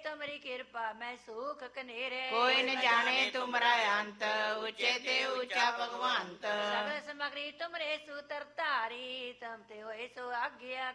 ਤੁਮਰੀ ਕਿਰਪਾ ਮੈਂ ਸੁਖ ਕਨੇਰੇ। ਕੋਈ ਨ ਜਾਣੇ ਤੁਮਰਾ ਅੰਤ, ਉੱਚੇ ਤੇ ਉੱਚਾ ਭਗਵੰਤ। ਸਗਲ ਸਮਗਰੀ ਤੁਮਰੇ ਸੂਤਰ ਧਾਰੀ, ਤਮ ਤੇ ਹੋਏ ਸੋ ਆਗਿਆ